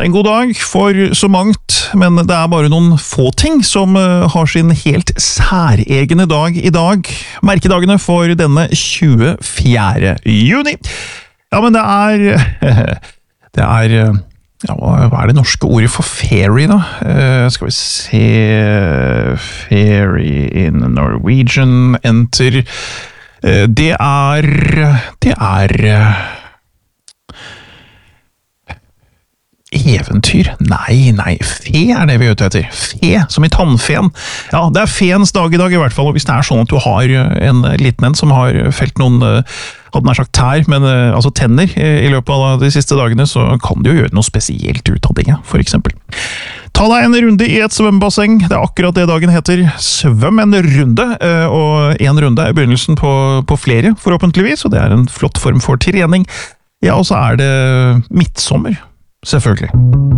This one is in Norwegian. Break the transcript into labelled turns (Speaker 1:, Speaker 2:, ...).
Speaker 1: er en god dag for så mangt, men det er bare noen få ting som har sin helt særegne dag i dag. Merkedagene for denne 24. juni. Ja, men det er ja, hva er det norske ordet for fairy da? Skal vi se... Fairy in Norwegian, enter... Det er... Eventyr? Nei, fe er det vi er ute etter. Fe, som i tannfen. Ja, det er feens dag i dag i hvert fall, og hvis det er sånn at du har en liten en som har felt noen, hadde nær sagt tær, men altså tenner i løpet av de siste dagene, så kan du jo gjøre noe spesielt ut av det, for eksempel. Ta deg en runde i et svømmebasseng, det er akkurat det dagen heter. Svøm en runde, og en runde er begynnelsen på flere, forhåpentligvis, og det er en flott form for trening. Ja, og så er det midtsommer. Selvfølgelig.